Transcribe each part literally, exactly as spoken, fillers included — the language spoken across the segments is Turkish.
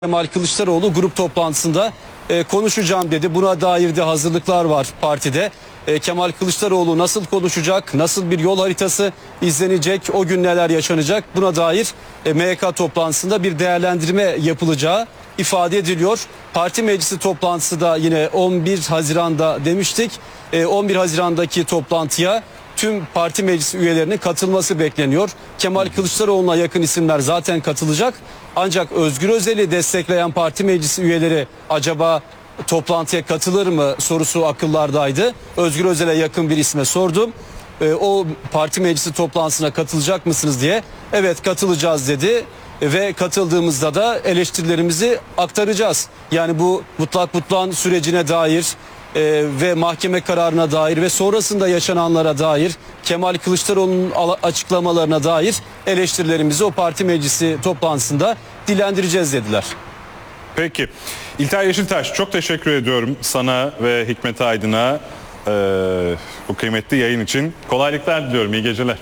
Kemal Kılıçdaroğlu grup toplantısında e, konuşacağım dedi. Buna dair de hazırlıklar var partide. E, Kemal Kılıçdaroğlu nasıl konuşacak, nasıl bir yol haritası izlenecek, o gün neler yaşanacak, buna dair e, M Y K toplantısında bir değerlendirme yapılacağı ifade ediliyor. Parti meclisi toplantısı da yine on bir Haziran'da demiştik. E, on bir Haziran'daki toplantıya tüm parti meclisi üyelerinin katılması bekleniyor. Kemal Kılıçdaroğlu'na yakın isimler zaten katılacak. Ancak Özgür Özel'i destekleyen parti meclisi üyeleri acaba toplantıya katılır mı sorusu akıllardaydı. Özgür Özel'e yakın bir isme sordum. E, o parti meclisi toplantısına katılacak mısınız diye. Evet, katılacağız dedi. Ve katıldığımızda da eleştirilerimizi aktaracağız. Yani bu mutlak butlan sürecine dair e, ve mahkeme kararına dair ve sonrasında yaşananlara dair, Kemal Kılıçdaroğlu'nun açıklamalarına dair eleştirilerimizi o parti meclisi toplantısında dillendireceğiz dediler. Peki. İlter Yeşiltaş, çok teşekkür ediyorum sana ve Hikmet Aydın'a e, bu kıymetli yayın için. Kolaylıklar diliyorum. İyi geceler.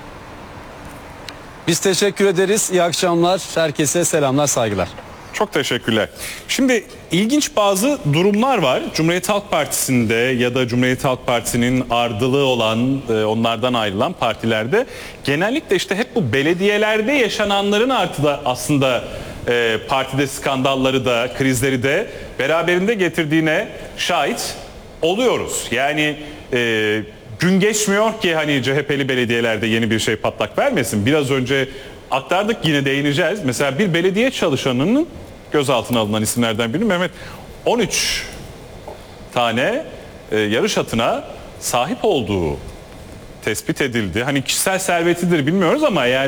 Biz teşekkür ederiz. İyi akşamlar. Herkese selamlar, saygılar. Çok teşekkürler. Şimdi ilginç bazı durumlar var. Cumhuriyet Halk Partisi'nde ya da Cumhuriyet Halk Partisi'nin ardılı olan, onlardan ayrılan partilerde genellikle işte hep bu belediyelerde yaşananların artıda aslında e, partide skandalları da, krizleri de beraberinde getirdiğine şahit oluyoruz. Yani e, gün geçmiyor ki hani C H P'li belediyelerde yeni bir şey patlak vermesin. Biraz önce aktardık, yine değineceğiz. Mesela bir belediye çalışanının gözaltına alınan isimlerden biri Mehmet, on üç tane e, yarış atına sahip olduğu tespit edildi. Hani kişisel servetidir bilmiyoruz ama eğer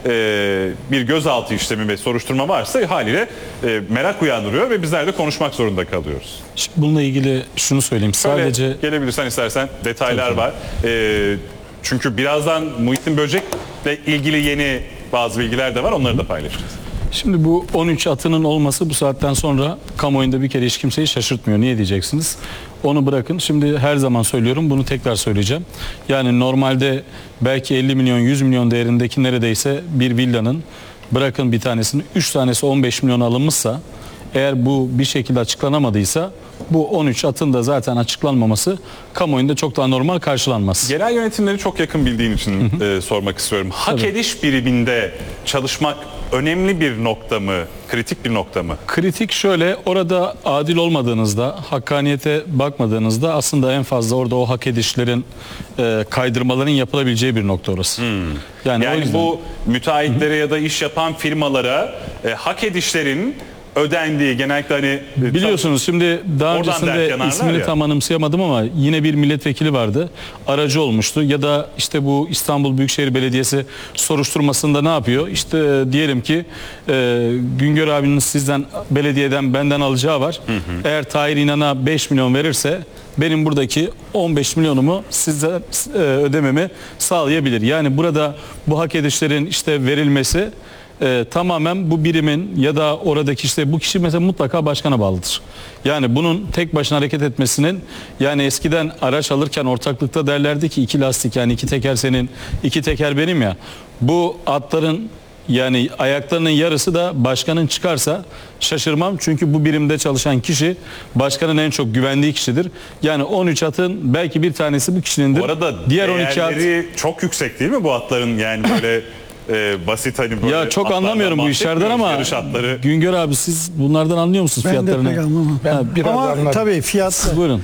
e, bir gözaltı işlemi ve soruşturma varsa haliyle e, merak uyandırıyor ve bizler de konuşmak zorunda kalıyoruz. Bununla ilgili şunu söyleyeyim. Şöyle Sadece gelebilirsen istersen detaylar var. E, çünkü birazdan Muhittin Böcek'le ilgili yeni bazı bilgiler de var. Onları da paylaşacağız. Şimdi bu on üç atının olması bu saatten sonra kamuoyunda bir kere hiç kimseyi şaşırtmıyor. Niye diyeceksiniz? Onu bırakın. Şimdi her zaman söylüyorum, bunu tekrar söyleyeceğim. Yani normalde belki elli milyon yüz milyon değerindeki neredeyse bir villanın, bırakın bir tanesini, üç tanesi on beş milyon alınmışsa, eğer bu bir şekilde açıklanamadıysa bu on üç atın da zaten açıklanmaması kamuoyunda çok daha normal karşılanmaz. Genel yönetimleri çok yakın bildiğin için hı hı. E, sormak istiyorum. Hak Tabii. ediş biriminde çalışmak önemli bir nokta mı? Kritik bir nokta mı? Kritik şöyle, orada adil olmadığınızda, hakkaniyete bakmadığınızda aslında en fazla orada o hak edişlerin, e, kaydırmaların yapılabileceği bir nokta orası. Hmm. Yani, yani yüzden... bu müteahhitlere hı hı. ya da iş yapan firmalara e, hak edişlerin ödendiği, genellikle hani biliyorsunuz şimdi daha öncesinde ismini tam anımsayamadım ama yine bir milletvekili vardı. Aracı olmuştu ya da işte bu İstanbul Büyükşehir Belediyesi soruşturmasında ne yapıyor? İşte e, diyelim ki e, Güngör abinin sizden, belediyeden, benden alacağı var. Hı hı. Eğer Tahir İnan'a beş milyon verirse benim buradaki on beş milyonumu size e, ödememi sağlayabilir. Yani burada bu hak edişlerin işte verilmesi Ee, tamamen bu birimin ya da oradaki işte bu kişi mesela mutlaka başkana bağlıdır. Yani bunun tek başına hareket etmesinin, yani eskiden araç alırken ortaklıkta derlerdi ki iki lastik, yani iki teker senin, iki teker benim ya. Bu atların yani ayaklarının yarısı da başkanın çıkarsa şaşırmam. Çünkü bu birimde çalışan kişi başkanın en çok güvendiği kişidir. Yani on üç atın belki bir tanesi bu kişinindir. Bu arada diğer on iki at çok yüksek değil mi bu atların, yani böyle Ee, basit hani böyle. Ya çok anlamıyorum bu işlerden ama Güngör abi, siz bunlardan anlıyor musunuz ben fiyatlarını? Ben de pek anlamam. Ben ha, biraz ama anlarım. Tabii fiyat. Siz buyurun.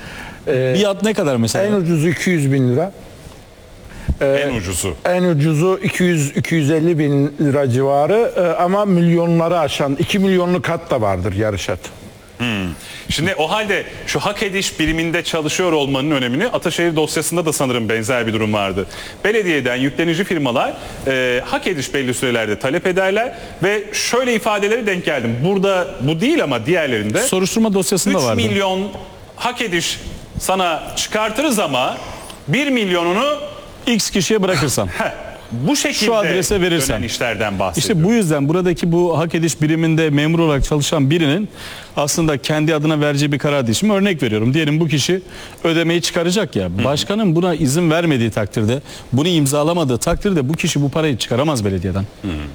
ee, bir at ne kadar mesela? En ucuzu iki yüz bin lira. Ee, en ucuzu. En ucuzu iki yüz iki yüz elli bin lira civarı ee, ama milyonları aşan iki milyonluk at da vardır yarış atı. Hmm. Şimdi o halde şu hak ediş biriminde çalışıyor olmanın önemini, Ataşehir dosyasında da sanırım benzer bir durum vardı. Belediyeden yüklenici firmalar e, hak ediş belli sürelerde talep ederler ve şöyle ifadeleri denk geldim. Burada bu değil ama diğerlerinde soruşturma dosyasında vardı. üç milyon hak ediş sana çıkartırız ama bir milyonunu X kişiye bırakırsan. Bu şekilde şu adrese verirsen işlerden bahsediyor. İşte bu yüzden buradaki bu hak ediş biriminde memur olarak çalışan birinin aslında kendi adına vereceği bir karar değil. Şimdi örnek veriyorum. Diyelim bu kişi ödemeyi çıkaracak ya. Hı. Başkanın buna izin vermediği takdirde, bunu imzalamadığı takdirde bu kişi bu parayı çıkaramaz belediyeden. Hı.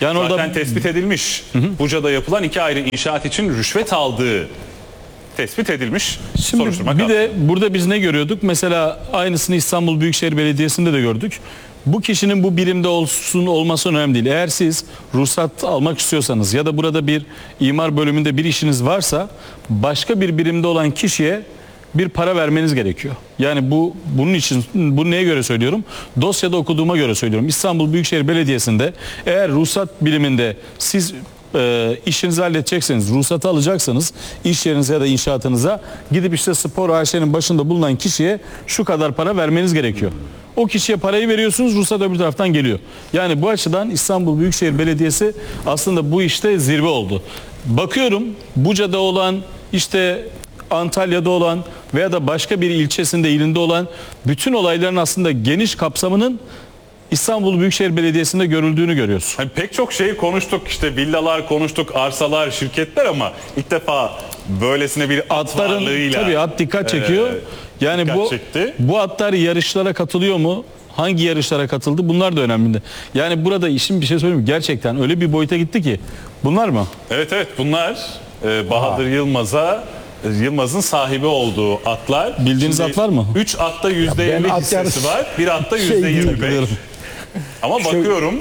Yani Zaten orada tespit edilmiş. Hı hı. Buca'da yapılan iki ayrı inşaat için rüşvet aldığı tespit edilmiş. Şimdi Soruşturma bir kaldı. de burada biz ne görüyorduk? Mesela aynısını İstanbul Büyükşehir Belediyesi'nde de gördük. Bu kişinin bu birimde olsun olması önemli değil. Eğer siz ruhsat almak istiyorsanız ya da burada bir imar bölümünde bir işiniz varsa başka bir birimde olan kişiye bir para vermeniz gerekiyor. Yani bu bunun için, bunu neye göre söylüyorum? Dosyada okuduğuma göre söylüyorum. İstanbul Büyükşehir Belediyesi'nde eğer ruhsat biriminde siz e, işinizi halledecekseniz, ruhsatı alacaksanız iş yerinize ya da inşaatınıza gidip işte spor A Ş'nin başında bulunan kişiye şu kadar para vermeniz gerekiyor. O kişiye parayı veriyorsunuz, ruhsat öbür taraftan geliyor. Yani bu açıdan İstanbul Büyükşehir Belediyesi aslında bu işte zirve oldu. Bakıyorum Buca'da olan, işte Antalya'da olan veya da başka bir ilçesinde, ilinde olan bütün olayların aslında geniş kapsamının İstanbul Büyükşehir Belediyesi'nde görüldüğünü görüyoruz. Hani pek çok şeyi konuştuk, işte villalar konuştuk, arsalar, şirketler, ama ilk defa böylesine bir at Atların varlığıyla tabii at dikkat çekiyor. E, yani dikkat bu çekti. bu atlar yarışlara katılıyor mu? Hangi yarışlara katıldı? Bunlar da önemli. Yani burada işin bir şey söyleyeyim mi? Gerçekten öyle bir boyuta gitti ki. Bunlar mı? Evet evet, bunlar e, Bahadır Yılmaz'a Yılmaz'ın sahibi olduğu atlar. Bildiğiniz Şimdi atlar mı? üç atta yüzde elli hissesi yarısı- var. Bir atta Şey yüzde yirmi beş. değil. Ama bakıyorum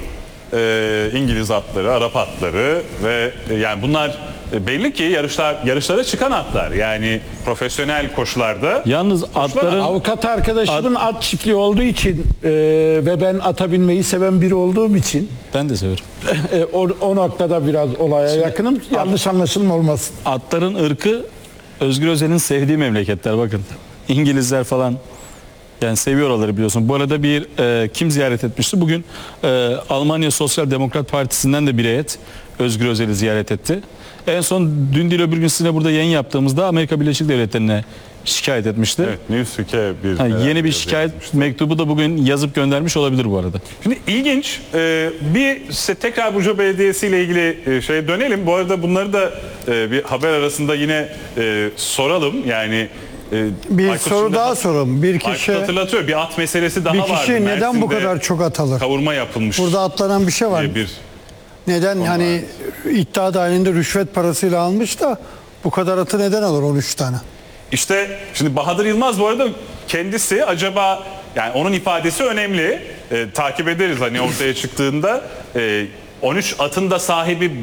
e, İngiliz atları, Arap atları ve e, yani bunlar e, belli ki yarışlar yarışlara çıkan atlar. Yani profesyonel koşularda. Yalnız atların Avukat arkadaşımın at, çiftliği olduğu için e, ve ben ata binmeyi seven biri olduğum için ben de severim. e, o, o noktada biraz olaya yakınım. Yanlış anlaşılma olmasın. Atların ırkı Özgür Özel'in sevdiği memleketler, bakın. İngilizler falan yani seviyor oraları, biliyorsun. Bu arada bir e, kim ziyaret etmişti? Bugün e, Almanya Sosyal Demokrat Partisi'nden de bir heyet Özgür Özel'i ziyaret etti. En son dün değil öbür gün sizinle burada yayın yaptığımızda Amerika Birleşik Devletleri'ne şikayet etmişti. Evet, Newsweek'e bir Ha, yeni bir şikayet mektubu da bugün yazıp göndermiş olabilir bu arada. Şimdi ilginç, e, bir işte tekrar Buca Belediyesi ile ilgili e, şeye dönelim. Bu arada bunları da e, bir haber arasında yine e, soralım. Yani e, Bir Aykut soru şimdi- daha soralım. Bir kişi Aykut hatırlatıyor, bir at meselesi daha bir vardı. kişi neden bu Mersin'de kadar çok at alır? kavurma yapılmış. Burada atlanan bir şey var. diye bir Neden hani iddia dahilinde rüşvet parasıyla almış da bu kadar atı neden alır on üç tane? İşte şimdi Bahadır Yılmaz bu arada kendisi acaba, yani onun ifadesi önemli. E, takip ederiz hani ortaya çıktığında. E, on üç atın da sahibi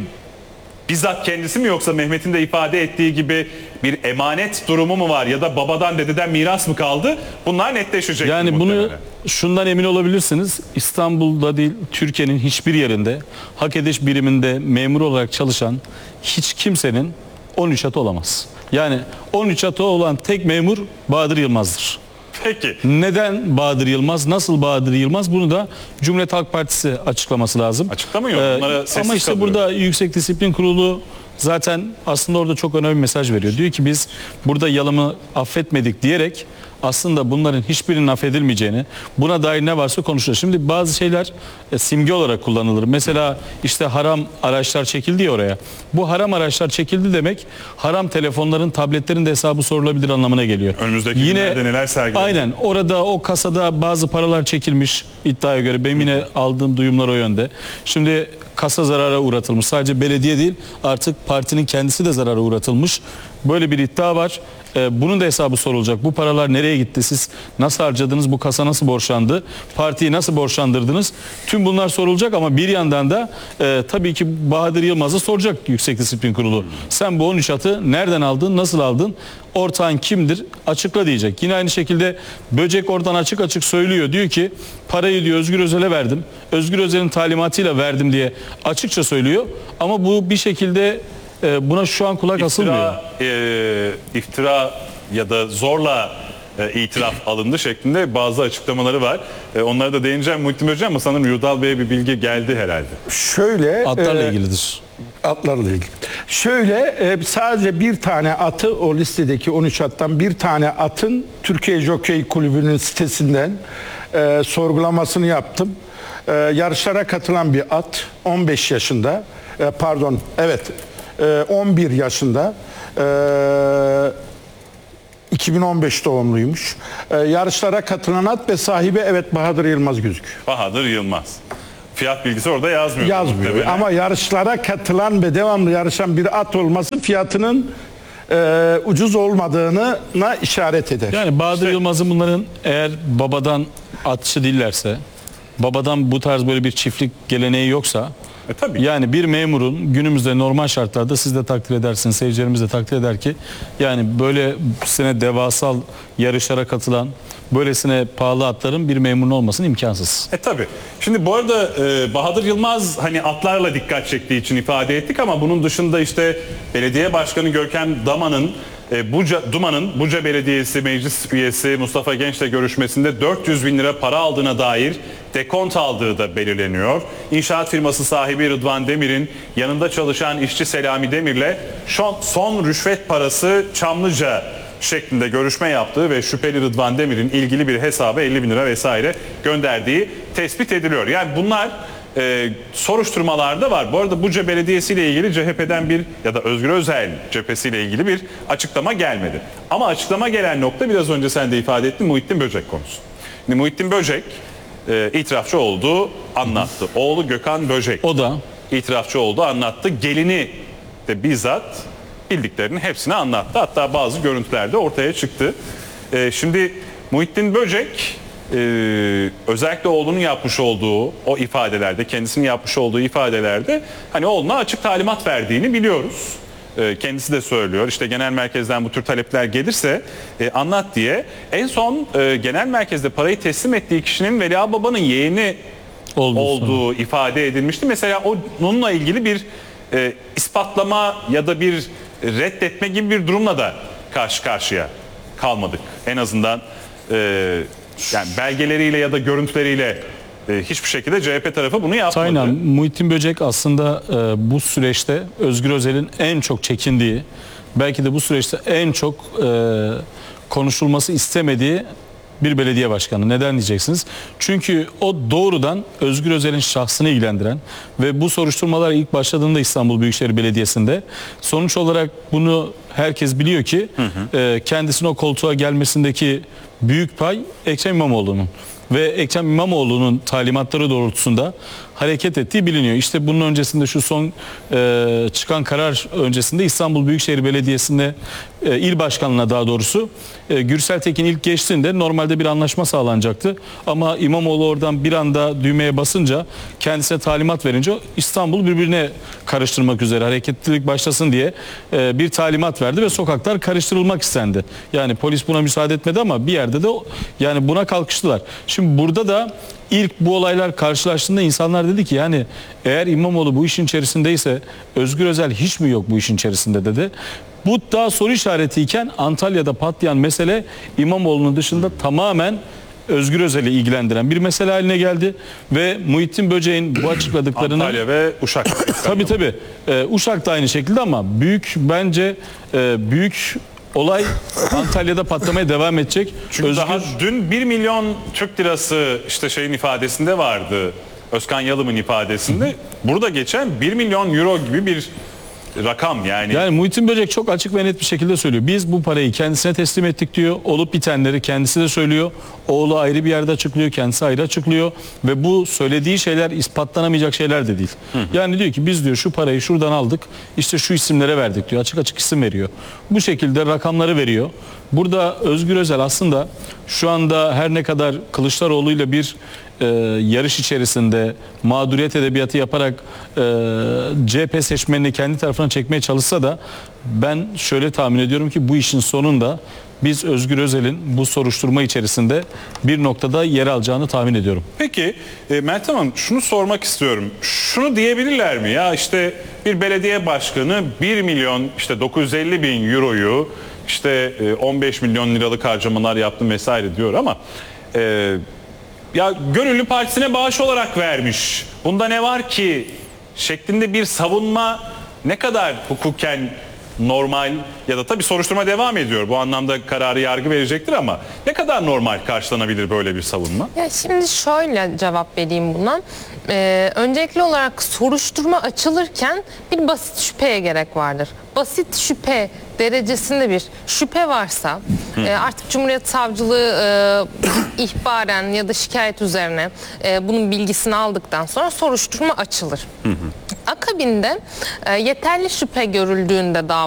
bizzat kendisi mi, yoksa Mehmet'in de ifade ettiği gibi bir emanet durumu mu var ya da babadan dededen miras mı kaldı? Bunlar netleşecek. Yani bunu şundan emin olabilirsiniz. İstanbul'da değil, Türkiye'nin hiçbir yerinde hak ediş biriminde memur olarak çalışan hiç kimsenin on üç atı olamaz. Yani on üç atı olan tek memur Bahadır Yılmaz'dır. Peki. Neden Bahadır Yılmaz? Nasıl Bahadır Yılmaz? Bunu da Cumhuriyet Halk Partisi açıklaması lazım. Açıklamıyor. Ee, Bunlara sessiz ama işte kalıyor. burada Yüksek Disiplin Kurulu zaten aslında orada çok önemli bir mesaj veriyor. Diyor ki biz burada yalımı affetmedik diyerek aslında bunların hiçbirinin affedilmeyeceğini, buna dair ne varsa konuşuyor. Şimdi bazı şeyler e, simge olarak kullanılır. Mesela işte haram araçlar çekildi ya oraya. Bu haram araçlar çekildi demek haram telefonların, tabletlerin de hesabı sorulabilir anlamına geliyor. Önümüzdeki günlerde neler sergilenecek? Aynen. Orada o kasada bazı paralar çekilmiş iddiaya göre. Benim yine aldığım duyumlar o yönde. Şimdi kasa zarara uğratılmış. Sadece belediye değil, artık partinin kendisi de zarara uğratılmış. Böyle bir iddia var. Ee, bunun da hesabı sorulacak. Bu paralar nereye gitti? Siz nasıl harcadınız? Bu kasa nasıl borçlandı? Partiyi nasıl borçlandırdınız? Tüm bunlar sorulacak ama bir yandan da e, tabii ki Bahadır Yılmaz'a soracak Yüksek Disiplin Kurulu. Sen bu on üç atı nereden aldın? Nasıl aldın? Ortağın kimdir? Açıkla diyecek. Yine aynı şekilde Böcek oradan açık açık söylüyor. Diyor ki parayı diyor Özgür Özel'e verdim. Özgür Özel'in talimatıyla verdim diye açıkça söylüyor. Ama bu bir şekilde e, buna şu an kulak asılmıyor. İftira, e, iftira ya da zorla e, itiraf alındı şeklinde bazı açıklamaları var. E, onlara da değineceğim Muhittin Hocam, ama sanırım Yurdal Bey'e bir bilgi geldi herhalde. Şöyle Atlarla e, ilgilidir. atlarla ilgili. Şöyle e, sadece bir tane atı, o listedeki on üç attan bir tane atın Türkiye Jokey Kulübü'nün sitesinden e, sorgulamasını yaptım. E, yarışlara katılan bir at, on beş yaşında, e, pardon evet e, on bir yaşında, e, iki bin on beş doğumluymuş. E, yarışlara katılan at ve sahibi evet Bahadır Yılmaz gözüküyor. Bahadır Yılmaz. fiyat bilgisi orada yazmıyor. Yazmıyor. Muhtemelen. Ama yarışlara katılan ve devamlı yarışan bir at olması fiyatının e, ucuz olmadığına işaret eder. Yani Bahadır İşte- Yılmaz'ın bunların eğer babadan atçı değillerse, babadan bu tarz böyle bir çiftlik geleneği yoksa, E, tabii. yani bir memurun günümüzde normal şartlarda siz de takdir edersiniz, seyircilerimiz de takdir eder ki yani böyle sene devasal yarışlara katılan, böylesine pahalı atların bir memurun olmasının imkansız. E tabi. Şimdi bu arada e, Bahadır Yılmaz hani atlarla dikkat çektiği için ifade ettik ama bunun dışında işte belediye başkanı Görkem Daman'ın e, Buca, Duman'ın Buca Belediyesi meclis üyesi Mustafa Genç'le görüşmesinde dört yüz bin lira para aldığına dair dekont aldığı da belirleniyor. İnşaat firması sahibi Rıdvan Demir'in yanında çalışan işçi Selami Demir'le son, son rüşvet parası Çamlıca şeklinde görüşme yaptığı ve şüpheli Rıdvan Demir'in ilgili bir hesaba elli bin lira vesaire gönderdiği tespit ediliyor. Yani bunlar e, soruşturmalarda var. Bu arada Buca Belediyesi ile ilgili C H P'den bir ya da Özgür Özel cephesiyle ilgili bir açıklama gelmedi. Ama açıklama gelen nokta biraz önce sen de ifade ettin, Muhittin Böcek konusu. Şimdi Muhittin Böcek e, itirafçı olduğu anlattı. Oğlu Gökhan Böcek O da itirafçı oldu, anlattı. Gelini de bizzat bildiklerinin hepsini anlattı. Hatta bazı görüntülerde ortaya çıktı. Ee, şimdi Muhittin Böcek e, özellikle oğlunun yapmış olduğu o ifadelerde, kendisinin yapmış olduğu ifadelerde hani oğluna açık talimat verdiğini biliyoruz. Ee, kendisi de söylüyor. İşte genel merkezden bu tür talepler gelirse e, anlat diye. En son e, genel merkezde parayı teslim ettiği kişinin Veli Ağababa'nın yeğeni Olduğu olduğu ifade edilmişti. Mesela onunla ilgili bir e, ispatlama ya da bir reddetme gibi bir durumla da karşı karşıya kalmadık. En azından e, yani belgeleriyle ya da görüntüleriyle e, hiçbir şekilde C H P tarafı bunu yapmadı. Aynen. Muhittin Böcek aslında e, bu süreçte Özgür Özel'in en çok çekindiği, belki de bu süreçte en çok e, konuşulması istemediği bir belediye başkanı. Neden diyeceksiniz? Çünkü o doğrudan Özgür Özel'in şahsını ilgilendiren ve bu soruşturmalar ilk başladığında İstanbul Büyükşehir Belediyesi'nde sonuç olarak bunu herkes biliyor ki hı hı. E, kendisinin o koltuğa gelmesindeki büyük pay Ekrem İmamoğlu'nun ve Ekrem İmamoğlu'nun talimatları doğrultusunda hareket ettiği biliniyor. İşte bunun öncesinde şu son e, çıkan karar öncesinde İstanbul Büyükşehir Belediyesi'nde e, il başkanlığına daha doğrusu e, Gürsel Tekin ilk geçtiğinde normalde bir anlaşma sağlanacaktı. Ama İmamoğlu oradan bir anda düğmeye basınca, kendisine talimat verince İstanbul birbirine karıştırmak üzere hareketlilik başlasın diye e, bir talimat verdi ve sokaklar karıştırılmak istendi. Yani polis buna müsaade etmedi ama bir yerde de yani buna kalkıştılar. Şimdi burada da İlk bu olaylar karşılaştığında insanlar dedi ki yani eğer İmamoğlu bu işin içerisindeyse Özgür Özel hiç mi yok bu işin içerisinde dedi. Bu daha soru işaretiyken Antalya'da patlayan mesele İmamoğlu'nun dışında tamamen Özgür Özel'i ilgilendiren bir mesele haline geldi ve Muhittin Böcek'in bu açıkladıklarını Antalya ve Uşak. tabii tabii ee, Uşak da aynı şekilde ama büyük bence e, büyük olay Antalya'da patlamaya devam edecek. Çünkü Özgür... daha dün bir milyon Türk lirası işte şeyin ifadesinde vardı. Özkan Yalım'ın ifadesinde. Burada geçen bir milyon euro gibi bir rakam yani. Yani Muhittin Böcek çok açık ve net bir şekilde söylüyor. Biz bu parayı kendisine teslim ettik diyor. Olup bitenleri kendisi de söylüyor. Oğlu ayrı bir yerde açıklıyor, kendisi ayrı açıklıyor ve bu söylediği şeyler ispatlanamayacak şeyler de değil. Hı hı. Yani diyor ki biz diyor şu parayı şuradan aldık, işte şu isimlere verdik diyor. Açık açık isim veriyor. Bu şekilde rakamları veriyor. Burada Özgür Özel aslında şu anda her ne kadar Kılıçdaroğlu ile bir e, yarış içerisinde mağduriyet edebiyatı yaparak e, C H P seçmenini kendi tarafına çekmeye çalışsa da ben şöyle tahmin ediyorum ki bu işin sonunda biz Özgür Özel'in bu soruşturma içerisinde bir noktada yer alacağını tahmin ediyorum. Peki e, Meltem Hanım şunu sormak istiyorum. Şunu diyebilirler mi? Ya işte bir belediye başkanı bir milyon işte dokuz yüz elli bin euroyu işte e, on beş milyon liralık harcamalar yaptım vesaire diyor ama e, ya Gönüllü Partisi'ne bağış olarak vermiş. Bunda ne var ki şeklinde bir savunma ne kadar hukuken normal ya da tabii soruşturma devam ediyor. Bu anlamda kararı yargı verecektir ama ne kadar normal karşılanabilir böyle bir savunma? Ya şimdi şöyle cevap vereyim buna. Ee, öncelikli olarak soruşturma açılırken bir basit şüpheye gerek vardır. Basit şüphe derecesinde bir şüphe varsa e, artık Cumhuriyet Savcılığı e, ihbaren ya da şikayet üzerine e, bunun bilgisini aldıktan sonra soruşturma açılır. Akabinde e, yeterli şüphe görüldüğünde dava